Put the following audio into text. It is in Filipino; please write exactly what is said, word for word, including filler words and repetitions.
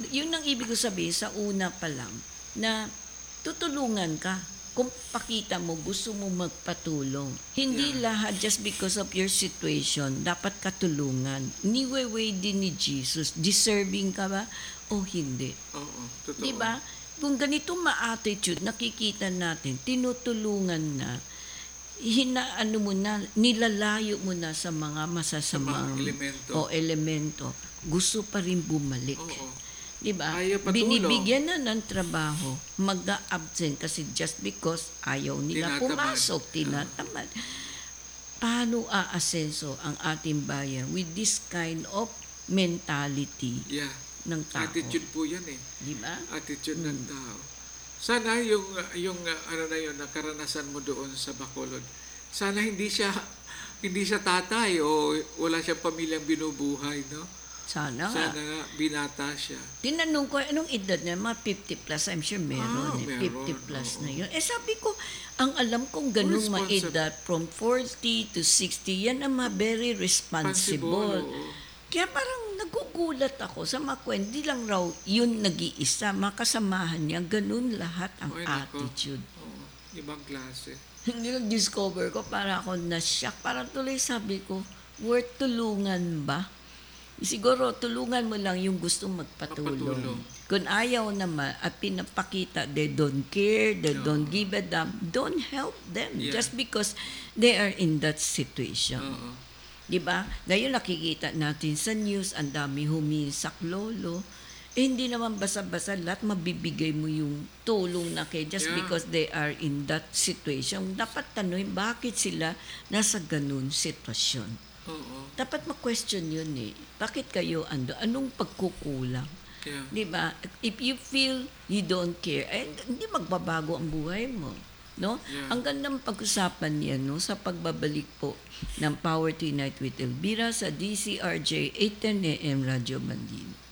yun ang ibig ko sabihin sa una pa lang na tutulungan ka kung pakita mo gusto mo magpatulong. Hindi Yeah. lahat just because of your situation dapat katulungan. Niwe-way din ni Jesus. Deserving ka ba o hindi? Oo, totoo. Di ba? Kung ganito ma-attitude, nakikita natin, tinutulungan na, hinaano mo na, nilalayo mo na sa mga masasamang Sa mga elemento. o elemento, gusto pa rin bumalik. Oo. Di ba? Ayaw patulong. Binibigyan na ng trabaho, mag-absent kasi just because ayaw nila Tinatamad. pumasok, tinatamad. Paano aasenso ang ating bayan with this kind of mentality Yeah. ng tao? Attitude po yan eh. Di ba? Attitude Hmm. ng tao. Sana yung, yung uh, ano na yun, nakaranasan mo doon sa Bacolod, sana hindi siya, hindi siya tatay o wala siyang pamilyang binubuhay, no? Sana nga. Sana nga, binata siya. Tinanong ko, anong edad niya? Mga fifty plus, I'm sure meron. Ah, eh. meron, fifty plus oo. na yun. Eh sabi ko, ang alam kong ganung mga Responsible. edad, from forty to sixty, yan ang mga very responsible. oo. Kaya parang nagugulat ako sa mga kwento, di lang raw yun nag-iisa, makasamahan niya, ganun lahat ang Ay, nako. attitude. Oo, ibang klase. Hindi nag-discover ko, para ako na-shock. Parang tuloy sabi ko, worth tulungan ba? Siguro tulungan mo lang yung gustong magpatulong. Magpatulong. Kung ayaw naman at pinapakita they don't care, they No. don't give a damn, don't help them Yeah. just because they are in that situation. Oo. 'Di ba? Ngayon nakikita natin sa news, ang dami humisak lolo. Eh, hindi naman basa-basa lahat mabibigay mo yung tulong na kay just Yeah. because they are in that situation. Dapat tanungin bakit sila nasa ganun sitwasyon. Oo. Dapat ma-question yun eh. Bakit kayo ando? Anong pagkukulang? Yeah. Di ba? If you feel you don't care, eh, hindi magbabago ang buhay mo. No? Yeah. Ang gandang pag-usapan niya no, sa pagbabalik po ng Power to Unite with Elvira sa D C R J eight ten A M Radyo Bandino.